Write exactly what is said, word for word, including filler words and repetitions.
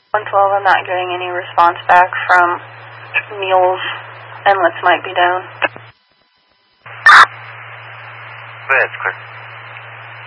one twelve, I'm not getting any response back from Mules. Inlets might be down. Go ahead, it's clear.